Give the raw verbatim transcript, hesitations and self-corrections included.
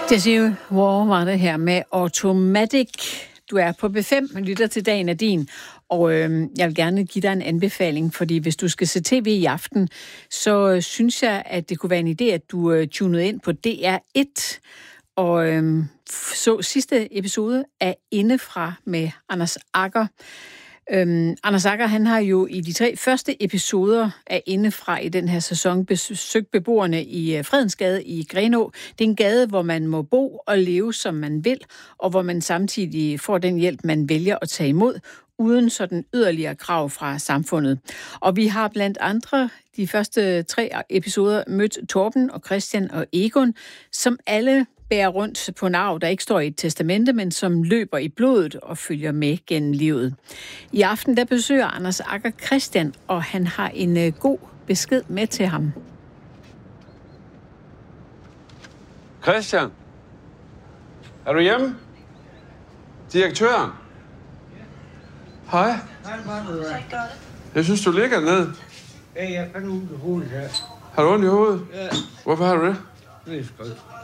Jessie War var det her med Automatic. Du er på B fem, og lytter til Dagen er din. Og øh, jeg vil gerne give dig en anbefaling, fordi hvis du skal se tv i aften, så øh, synes jeg, at det kunne være en idé, at du øh, tunede ind på D R et og øh, så sidste episode af Indefra med Anders Agger. Øhm, Anders Agger, han har jo i de tre første episoder af Indefra i den her sæson besøgt beboerne i Fredensgade i Grenaa. Det er en gade, hvor man må bo og leve, som man vil, og hvor man samtidig får den hjælp, man vælger at tage imod, uden sådan yderligere krav fra samfundet. Og vi har blandt andre de første tre episoder mødt Torben og Christian og Egon, som alle bærer rundt på en arv, der ikke står i et testamente, men som løber i blodet og følger med gennem livet. I aften der besøger Anders Agger Christian, og han har en uh, god besked med til ham. Christian, er du hjemme? Direktøren? Hej. Hej, Martin. Jeg synes, du ligger ned. Ja, jeg kan ondt i hovedet her. Har du ondt i hovedet? Ja, Hvorfor har du det? det er skønt.